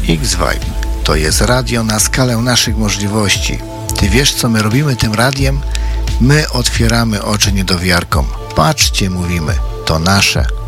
X-Vibe to jest radio na skalę naszych możliwości. Ty wiesz, co my robimy tym radiem? My otwieramy oczy niedowiarkom. Patrzcie, mówimy, to nasze.